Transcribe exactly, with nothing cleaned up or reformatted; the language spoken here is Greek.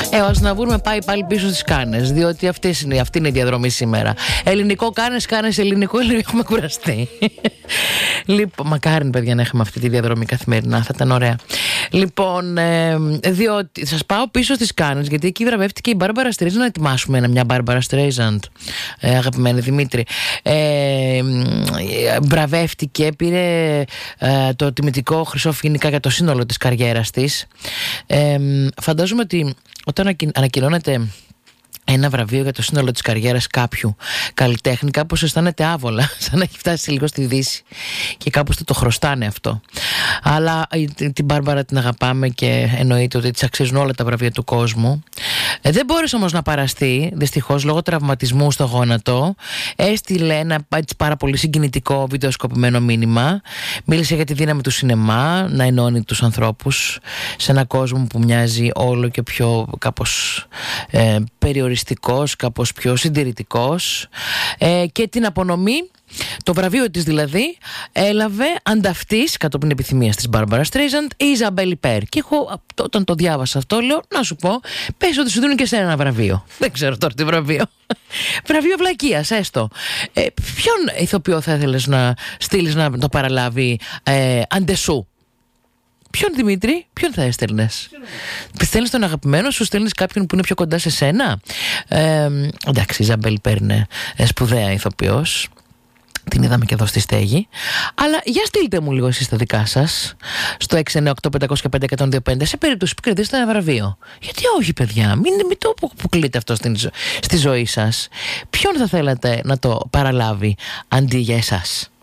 Ε, ο Ασναβούρ με πάει πάλι πίσω στις Κάνες, διότι αυτή είναι, αυτή είναι η διαδρομή σήμερα. Ελληνικό Κάνες, Κάνες, ελληνικό, ελληνικό. Έχουμε κουραστεί. Λοιπόν, μακάρι παιδιά να έχουμε αυτή τη διαδρομή καθημερινά, θα ήταν ωραία. Λοιπόν, ε, διότι σας πάω πίσω στις Κάνες, γιατί εκεί βραβεύτηκε η Μπάρμπαρα Στρέιζαντ. Να ετοιμάσουμε ένα, μια Μπάρμπαρα Στρέιζαντ, ε, αγαπημένη Δημήτρη. Ε, βραβεύτηκε, πήρε ε, το τιμητικό Χρυσό Φοίνικα για το σύνολο της καριέρας της. Ε, φαντάζομαι ότι όταν ανακοινώνεται ένα βραβείο για το σύνολο της καριέρας κάποιου καλλιτέχνη, κάπως αισθάνεται άβολα, σαν να έχει φτάσει λίγο στη Δύση και κάπως το, το χρωστάνε αυτό. Αλλά την Μπάρμπαρα την αγαπάμε και εννοείται ότι της αξίζουν όλα τα βραβεία του κόσμου. Ε, δεν μπόρεσε όμως να παραστεί, δυστυχώς, λόγω τραυματισμού στο γόνατο. Έστειλε ένα έτσι, πάρα πολύ συγκινητικό βιντεοσκοπημένο μήνυμα. Μίλησε για τη δύναμη του σινεμά να ενώνει τους ανθρώπους σε έναν κόσμο που μοιάζει όλο και πιο κάπως ε, περιοριστικός, κάπως πιο συντηρητικός, ε, και την απονομή, το βραβείο της δηλαδή, έλαβε ανταυτής κατόπιν επιθυμίας της Μπάρμπαρα Στρέιζαντ η Ιζαμπέλ Ιπέρ. Και εγώ όταν το διάβασα αυτό λέω, να σου πω, πες ότι σου δίνουν και σε ένα βραβείο. Δεν ξέρω τώρα τι βραβείο. Βραβείο βλακείας, έστω. Ε, ποιον ηθοποιό θα ήθελες να στείλεις να το παραλάβει ε, αντεσού? Ποιον, Δημήτρη, ποιον θα έστελνες? Στέλνεις τον αγαπημένο σου, στέλνεις κάποιον που είναι πιο κοντά σε σένα? Ε, εντάξει, η Ιζαμπέλ Ιπέρ είναι σπουδαία ηθοποιός. Την είδαμε και εδώ στη στέγη. Αλλά για στείλτε μου λίγο εσείς τα δικά σας στο έξι εννιά οκτώ πέντε μηδέν πέντε ένα μηδέν δύο πέντε, σε περίπτωση που κερδίσετε ένα βραβείο. Γιατί όχι, παιδιά, μην, μην το αποκλείτε αυτό στην, στη ζωή σας. Ποιον θα θέλατε να το παραλάβει αντί για εσάς?